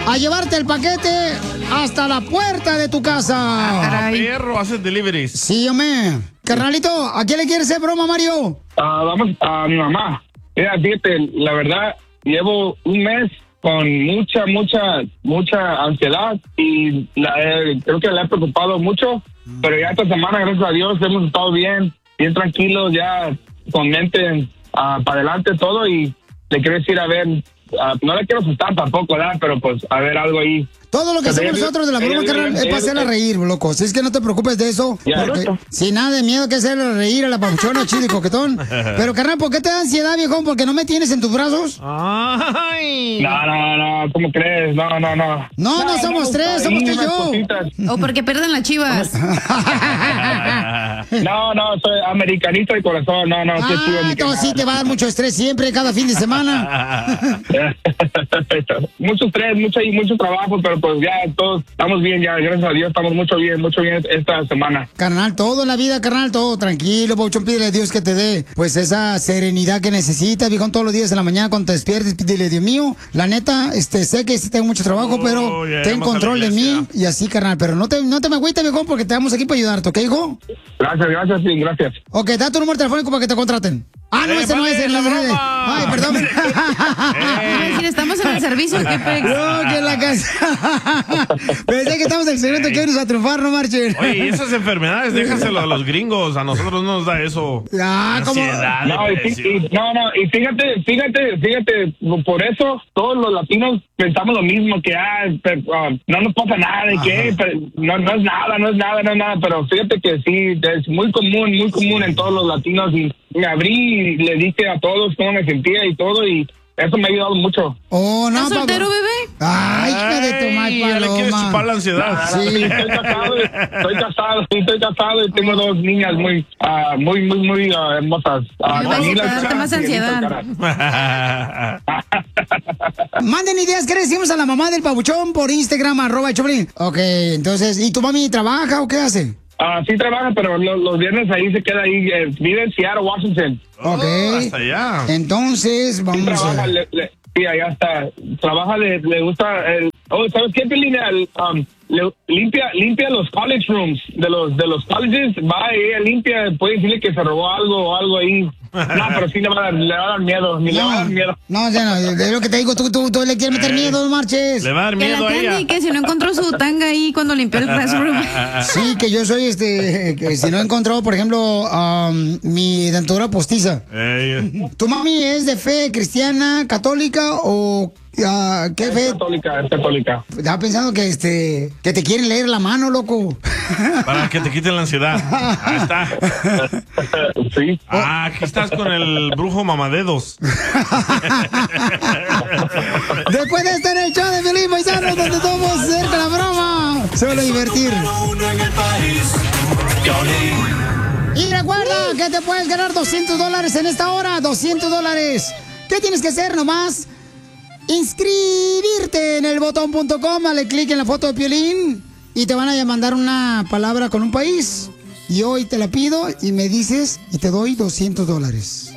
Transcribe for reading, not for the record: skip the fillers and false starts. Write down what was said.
a llevarte el paquete hasta la puerta de tu casa. Perro, haces deliveries. Sí, hombre. Carnalito, ¿a quién le quieres hacer broma, Mario? Vamos a mi mamá. Mira, fíjate, la verdad, llevo un mes con mucha ansiedad y creo que la he preocupado mucho, pero ya esta semana, gracias a Dios, hemos estado bien tranquilos, ya con mente para adelante todo, y le quiero decir, a ver, no le quiero asustar tampoco, ¿verdad? Pero pues, a ver, algo ahí. Todo lo que hacemos nosotros de la broma, carnal, es para hacerla reír, loco. Si es que no te preocupes de eso. Porque sin nada de miedo que hacerle reír a la papuchona, chido y coquetón. Pero, carnal, ¿por qué te da ansiedad, viejón? ¿Porque no me tienes en tus brazos? Ay. No, ¿cómo crees? No. No somos tres, somos tú y yo. O porque pierden las Chivas. No, soy americanista de corazón. No, sí, entonces sí te va a dar mucho estrés siempre, cada fin de semana. Mucho estrés, mucho trabajo, pero pues ya todos estamos bien, ya gracias a Dios estamos mucho bien esta semana. Carnal, todo en la vida, carnal, todo tranquilo, Pauchón, pídele a Dios que te dé pues esa serenidad que necesitas, viejón, todos los días en la mañana cuando te despiertes, pídele, Dios mío, la neta, sé que tengo mucho trabajo, pero ten control de mí y así, carnal, pero no te me agüites, viejón, porque te damos aquí para ayudarte, ¿ok, hijo? Gracias, sí, gracias. Ok, da tu número telefónico para que te contraten. Ese no es el nombre de... Ay, perdón. Estamos en el servicio, ¿qué pex? No, que en la casa. Pensé que estamos en el secreto que vamos a triunfar, no marchen. Oye, esas enfermedades déjaselo a los gringos, a nosotros no nos da eso. Ansiedad, y fíjate, por eso todos los latinos pensamos lo mismo, que no nos pasa nada, de que no es nada, pero fíjate que sí, es muy común en todos los latinos, y me abrí y le dije a todos cómo me sentía y todo, y eso me ha ayudado mucho. Oh, no, ¿Estás soltero, bebé? Ay, hija de tu madre, ya le quieres chupar la ansiedad. Sí, estoy casado y tengo dos niñas muy hermosas. Más ansiedad. Manden ideas, ¿qué le decimos a la mamá del pabuchón por Instagram, @Choplin? Ok, entonces, ¿y tu mami trabaja o qué hace? Sí trabaja, pero los viernes ahí se queda ahí, vive en Seattle, Washington. Ok. Hasta allá. Entonces, vamos a... Sí, allá está. Trabaja, le gusta ¿sabes qué, Pelina? Limpia los college rooms de los colleges, va ella limpia, puede decirle que se robó algo ahí. No, pero sí le va a dar miedo, le va a dar miedo. No, es lo que te digo, tú le quieres meter miedo, no marches. Le va a dar miedo a ella. Que si no encontró su tanga ahí cuando limpió el classroom. Sí, que yo soy que si no encontró, por ejemplo, mi dentadura postiza. ¿Tu mami es de fe cristiana, católica o qué fe? Es católica. Estaba pensando que te quieren leer la mano, loco. Para que te quiten la ansiedad. Ahí está. Sí. Aquí estás con el brujo mamadedos. Después de estar en el show de Felipe Paisanos, donde todos cerca la broma, se van a divertir. Y recuerda que te puedes ganar $200 en esta hora, $200. ¿Qué tienes que hacer nomás? Inscribirte en elbotón.com, dale clic en la foto de Piolín y te van a mandar una palabra con un país. Y hoy te la pido y me dices y te doy $200.